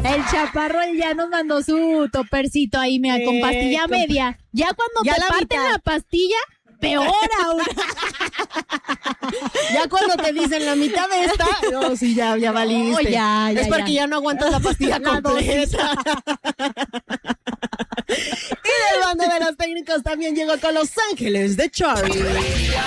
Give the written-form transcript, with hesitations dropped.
El chaparro ya nos mandó su topercito ahí, mira, con pastilla media. Ya cuando ya te parten mitad. la pastilla, peor aún. Ya cuando te dicen la mitad de esta, no, sí, ya valiste. No, ya, es porque ya no aguantas la pastilla La completa. Y del bando de los técnicos también llegó con Los Ángeles de Charlie.